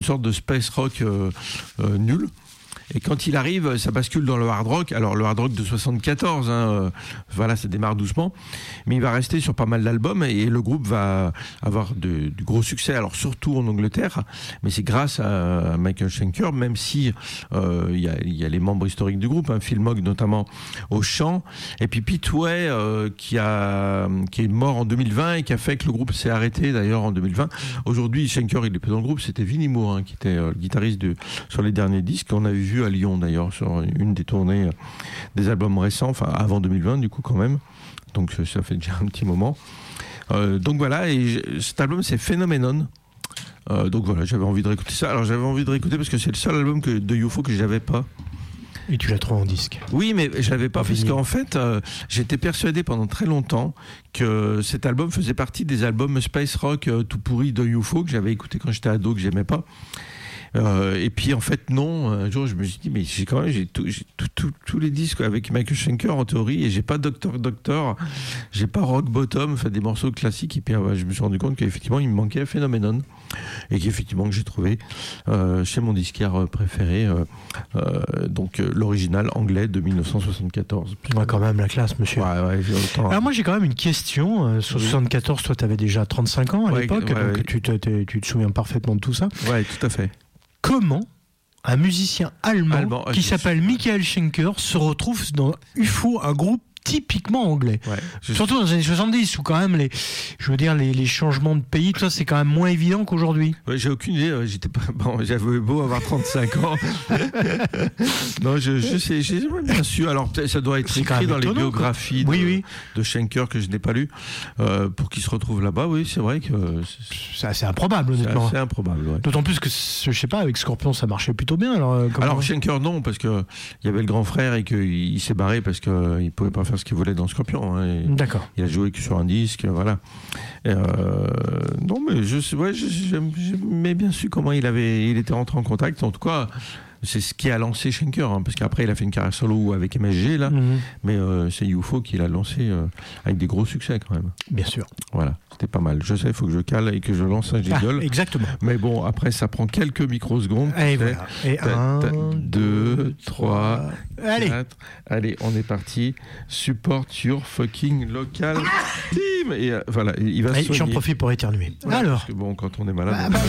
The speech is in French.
une sorte de space rock nul. Et quand il arrive, ça bascule dans le hard rock. Alors le hard rock de 74, voilà, ça démarre doucement, mais il va rester sur pas mal d'albums et le groupe va avoir du gros succès. Alors surtout en Angleterre, mais c'est grâce à Michael Schenker, même si il y a les membres historiques du groupe, Phil Mogg notamment au chant, et puis Pete Way qui est mort en 2020 et qui a fait que le groupe s'est arrêté d'ailleurs en 2020. Aujourd'hui, Schenker il est plus dans le groupe. C'était Vinnie Moore qui était le guitariste sur les derniers disques qu'on avait vu à Lyon d'ailleurs sur une des tournées des albums récents, enfin avant 2020 du coup quand même, donc ça fait déjà un petit moment. Donc voilà, et cet album c'est Phenomenon. Donc voilà, j'avais envie de réécouter ça. Alors j'avais envie de réécouter parce que c'est le seul album de UFO que j'avais pas. Et tu l'as trouvé en disque? Oui, mais je l'avais pas parce qu'en fait, j'étais persuadé pendant très longtemps que cet album faisait partie des albums space rock tout pourris de UFO que j'avais écouté quand j'étais ado, que j'aimais pas. Et puis en fait non, un jour je me suis dit mais j'ai tous les disques avec Michael Schenker en théorie et j'ai pas Doctor, j'ai pas Rock Bottom, enfin des morceaux classiques, et puis je me suis rendu compte qu'effectivement il me manquait Phenomenon et qu'effectivement que j'ai trouvé chez mon disquaire préféré, donc l'original anglais de 1974. Ouais, quand même la classe, monsieur. Alors moi j'ai quand même une question. Sur 74, toi t'avais déjà 35 ans à l'époque, donc tu te souviens parfaitement de tout ça. Ouais, tout à fait. Comment un musicien allemand qui s'appelle Michael Schenker se retrouve dans UFO, un groupe typiquement anglais, surtout dans les années 70 où quand même les changements de pays, tout ça, c'est quand même moins évident qu'aujourd'hui. J'ai aucune idée, j'avais beau avoir 35 ans. Non, je sais, j'ai bien su. Alors ça doit être écrit dans les biographies de Schenker que je n'ai pas lu, pour qu'il se retrouve là-bas. Oui, c'est vrai que c'est assez improbable, honnêtement. C'est improbable, ouais. D'autant plus que je sais pas, avec Scorpion ça marchait plutôt bien. Alors Schenker non, parce que il y avait le grand frère et qu'il s'est barré parce qu'il pouvait pas faire ce qu'il voulait dans Scorpion. D'accord. Il a joué que sur un disque, voilà. Non, mais j'ai bien su comment il était rentré en contact. En tout cas, c'est ce qui a lancé Schenker, parce qu'après il a fait une carrière solo avec MSG là, mais c'est UFO qui l'a lancé avec des gros succès quand même. Bien sûr. Voilà, c'était pas mal. Je sais, il faut que je cale et que je lance un jingle. Exactement. Mais bon, après ça prend quelques microsecondes. Et voilà. Et 1, 2, 3, allez. 4. Allez, on est parti. Support your fucking local team. Et voilà, il va se soigner. J'en profite pour éternuer. Ouais, alors. Parce que bon, quand on est malade.